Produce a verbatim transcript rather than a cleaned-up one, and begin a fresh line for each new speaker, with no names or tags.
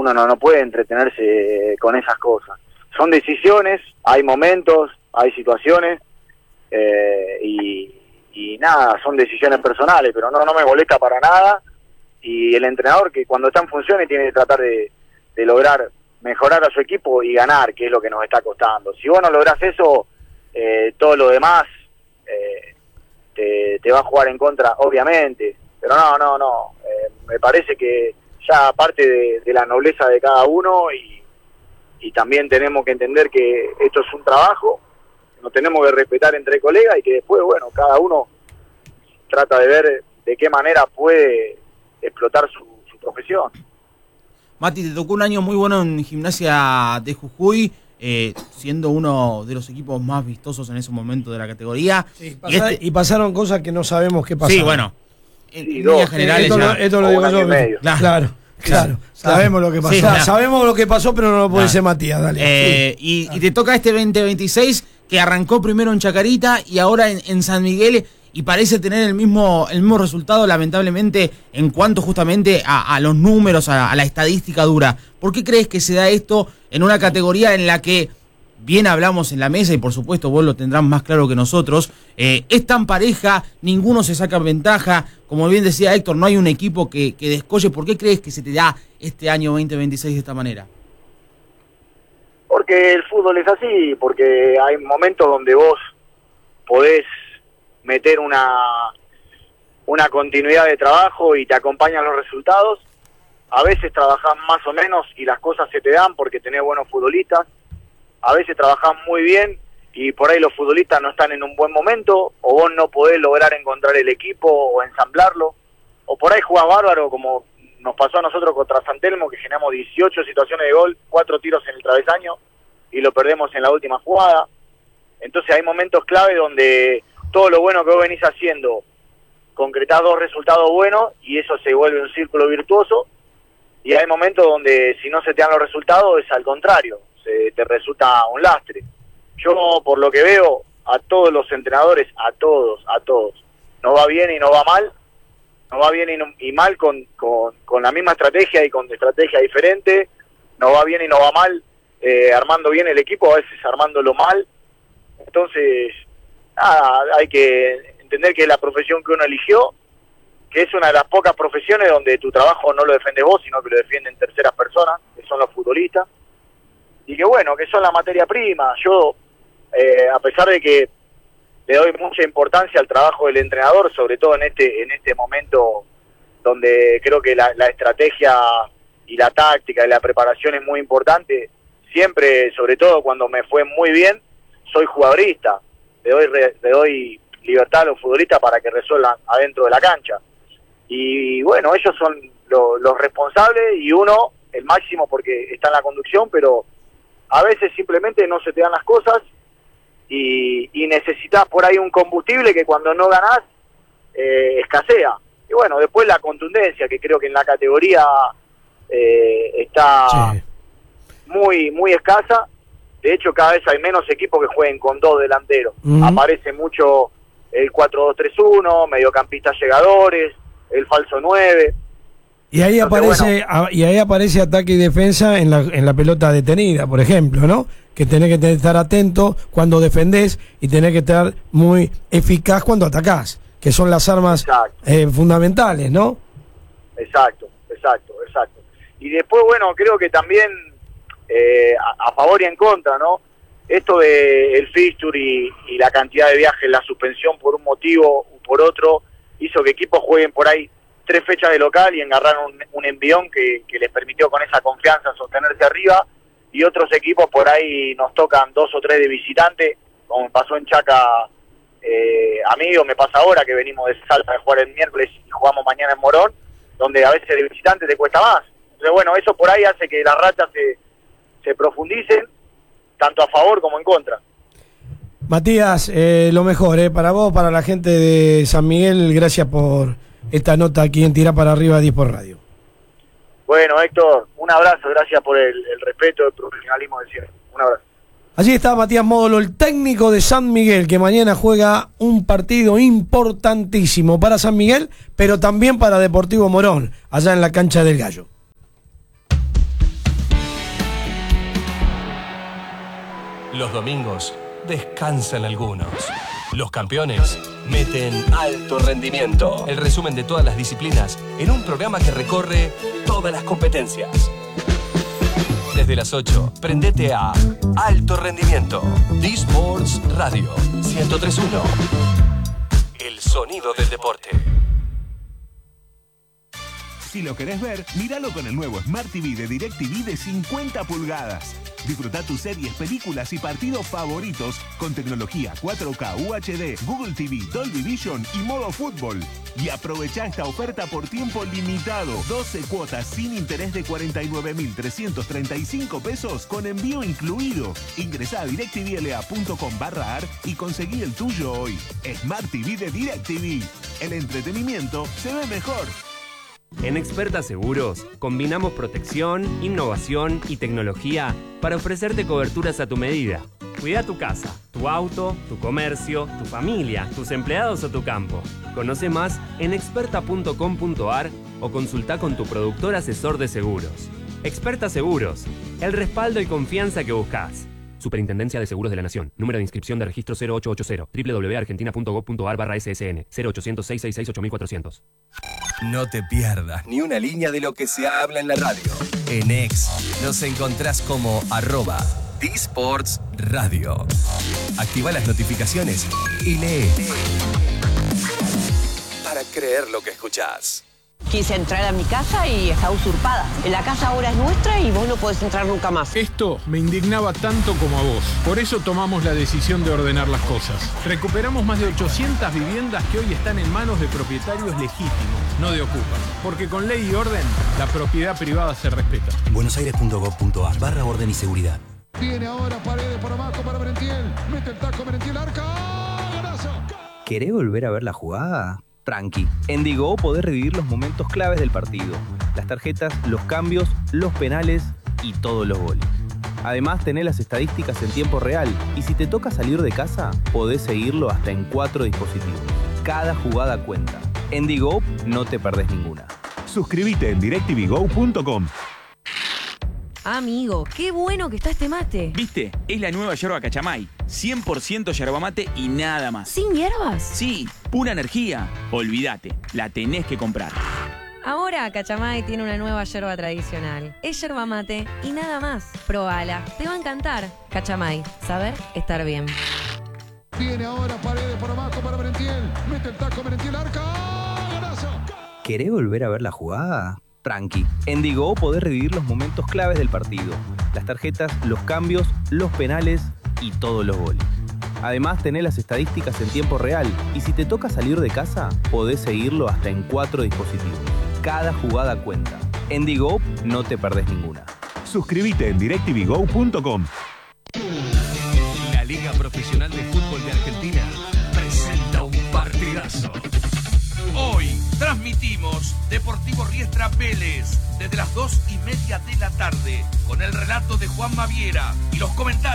uno no, no puede entretenerse con esas cosas. Son decisiones, hay momentos, hay situaciones, eh, y, y nada, son decisiones personales, pero no, no me molesta para nada. Y el entrenador, que cuando está en funciones tiene que tratar de, de lograr mejorar a su equipo y ganar, que es lo que nos está costando. Si vos no lográs eso, eh, todo lo demás eh, te, te va a jugar en contra, obviamente. Pero no, no, no. Eh, me parece que ya parte de, de la nobleza de cada uno, y, y también tenemos que entender que esto es un trabajo, nos tenemos que respetar entre colegas, y que después, bueno, cada uno trata de ver de qué manera puede explotar su, su profesión.
Mati, te tocó un año muy bueno en Gimnasia de Jujuy, eh, siendo uno de los equipos más vistosos en ese momento de la categoría.
Sí, pasa, y, este, y pasaron cosas que no sabemos qué pasaron.
Sí, bueno, en,
sí,
en líneas generales
esto,
ya.
Lo, esto lo digo yo.
Claro,
claro, claro, claro. Sabemos lo que pasó.
Sí,
o sea,
claro.
Sabemos lo que pasó, pero no lo puede
Claro.
ser Matías, dale.
Eh,
sí.
y, y te toca este veinte veintiséis, que arrancó primero en Chacarita y ahora en, en San Miguel, y parece tener el mismo el mismo resultado, lamentablemente, en cuanto justamente a, a los números, a, a la estadística dura. ¿Por qué crees que se da esto en una categoría en la que, bien hablamos en la mesa, y por supuesto vos lo tendrás más claro que nosotros, eh, es tan pareja, ninguno se saca ventaja, como bien decía Héctor, no hay un equipo que, que descolle? ¿Por qué crees que se te da este año veinte veintiséis de esta manera?
Porque el fútbol es así, porque hay momentos donde vos podés meter una una continuidad de trabajo y te acompañan los resultados. A veces trabajás más o menos y las cosas se te dan porque tenés buenos futbolistas. A veces trabajás muy bien y por ahí los futbolistas no están en un buen momento, o vos no podés lograr encontrar el equipo o ensamblarlo, o por ahí jugás bárbaro, como nos pasó a nosotros contra San Telmo, que generamos dieciocho situaciones de gol, cuatro tiros en el travesaño y lo perdemos en la última jugada. Entonces hay momentos clave donde todo lo bueno que vos venís haciendo, concretás dos resultados buenos y eso se vuelve un círculo virtuoso. Y hay momentos donde si no se te dan los resultados es al contrario, se te resulta un lastre. Yo, por lo que veo, a todos los entrenadores, a todos, a todos, no va bien y no va mal, no va bien y, no, y mal con, con, con la misma estrategia y con estrategia diferente, no va bien y no va mal eh, armando bien el equipo, a veces armándolo mal. Entonces, nada, hay que entender que es la profesión que uno eligió, que es una de las pocas profesiones donde tu trabajo no lo defiendes vos, sino que lo defienden terceras personas, que son los futbolistas, y que bueno, que son la materia prima. Yo, eh, a pesar de que le doy mucha importancia al trabajo del entrenador, sobre todo en este en este momento donde creo que la, la estrategia y la táctica y la preparación es muy importante, siempre, sobre todo cuando me fue muy bien, soy jugadorista, le doy, le doy libertad a los futbolistas para que resuelvan adentro de la cancha. Y bueno, ellos son lo, los responsables y uno el máximo porque está en la conducción, pero a veces simplemente no se te dan las cosas y, y necesitas por ahí un combustible que cuando no ganás eh, escasea. Y bueno, después la contundencia, que creo que en la categoría eh, está sí. muy muy escasa. De hecho, cada vez hay menos equipos que jueguen con dos delanteros. Uh-huh. Aparece mucho el cuatro dos tres uno, mediocampistas llegadores, el falso nueve.
Y ahí Entonces, aparece bueno, y ahí aparece ataque y defensa en la en la pelota detenida, por ejemplo, ¿no? Que tenés que estar atento cuando defendés y tenés que estar muy eficaz cuando atacás, que son las armas eh, fundamentales, ¿no?
Exacto, exacto, exacto. Y después, bueno, creo que también eh, a, a favor y en contra, ¿no? Esto de el fixture y, y la cantidad de viajes, la suspensión por un motivo u por otro, hizo que equipos jueguen por ahí tres fechas de local y agarraron un, un envión que, que les permitió con esa confianza sostenerse arriba, y otros equipos por ahí nos tocan dos o tres de visitante, como me pasó en Chaca eh, a mí, o me pasa ahora que venimos de Salta de jugar el miércoles y jugamos mañana en Morón, donde a veces de visitante te cuesta más. Entonces bueno, eso por ahí hace que las rachas se, se profundicen, tanto a favor como en contra.
Matías, eh, lo mejor, eh, para vos, para la gente de San Miguel, gracias por esta nota aquí en Tirá para Arriba diez por Radio.
Bueno, Héctor, un abrazo, gracias por el, el respeto, el profesionalismo de siempre. Un abrazo.
Allí está Matías Módolo, el técnico de San Miguel, que mañana juega un partido importantísimo para San Miguel, pero también para Deportivo Morón, allá en la cancha del Gallo.
Los domingos descansan algunos. Los campeones meten alto rendimiento. El resumen de todas las disciplinas en un programa que recorre todas las competencias. Desde las ocho, prendete a Alto Rendimiento. D-Sports Radio ciento tres punto uno. El sonido del deporte.
Si lo querés ver, míralo con el nuevo Smart T V de DirecTV de cincuenta pulgadas. Disfruta tus series, películas y partidos favoritos con tecnología cuatro K, U H D, Google T V, Dolby Vision y modo fútbol. Y aprovecha esta oferta por tiempo limitado. doce cuotas sin interés de cuarenta y nueve mil trescientos treinta y cinco pesos con envío incluido. Ingresá a directvla.com barra ar y conseguí el tuyo hoy. Smart T V de DirecTV. El entretenimiento se ve mejor.
En Experta Seguros, combinamos protección, innovación y tecnología para ofrecerte coberturas a tu medida. Cuida tu casa, tu auto, tu comercio, tu familia, tus empleados o tu campo. Conoce más en experta punto com punto ar o consulta con tu productor asesor de seguros. Experta Seguros, el respaldo y confianza que buscas. Superintendencia de Seguros de la Nación. Número de inscripción de registro cero ocho ocho cero. doble u doble u doble u punto argentina punto gob punto ar barra ese ese ene. cero ochocientos, seiscientos sesenta y seis, ocho mil cuatrocientos.
No te pierdas ni una línea de lo que se habla en la radio. En X nos encontrás como arroba D-Sports Radio. Activa las notificaciones y lee. Para creer lo que escuchás.
Quise entrar a mi casa y está usurpada. La casa ahora es nuestra y vos no podés entrar nunca más.
Esto me indignaba tanto como a vos. Por eso tomamos la decisión de ordenar las cosas. Recuperamos más de ochocientas viviendas que hoy están en manos de propietarios legítimos, no de ocupas. Porque con ley y orden, la propiedad privada se respeta.
buenosaires punto gob punto ar barra orden y seguridad.
Viene ahora Paredes por abajo para Merentiel. Mete el taco Merentiel, arca. ¡Golazo!
¿Querés volver a ver la jugada? Tranqui. En Digo podés revivir los momentos claves del partido. Las tarjetas, los cambios, los penales y todos los goles. Además, tenés las estadísticas en tiempo real. Y si te toca salir de casa, podés seguirlo hasta en cuatro dispositivos. Cada jugada cuenta. En Digo no te perdés ninguna.
Suscríbete en directv go punto com.
Amigo, qué bueno que está este mate.
¿Viste? Es la nueva yerba Cachamay. cien por ciento yerba mate y nada más.
¿Sin hierbas?
Sí, pura energía. Olvídate, la tenés que comprar.
Ahora Cachamay tiene una nueva yerba tradicional. Es yerba mate y nada más. Probala, te va a encantar. Cachamay, saber estar bien.
Viene ahora Paredes por abajo para Merentiel. Mete el taco Merentiel, arca. ¡Golazo!
¿Querés volver a ver la jugada? Tranqui. En Digo podés revivir los momentos claves del partido. Las tarjetas, los cambios, los penales y todos los goles. Además, tenés las estadísticas en tiempo real. Y si te toca salir de casa, podés seguirlo hasta en cuatro dispositivos. Cada jugada cuenta. En Digo no te perdés ninguna.
Suscríbete en directv go punto com.
La Liga Profesional de Fútbol de Argentina presenta un partidazo.
Hoy transmitimos Deportivo Riestra Vélez desde las dos y media de la tarde con el relato de Juan Maviera y los comentarios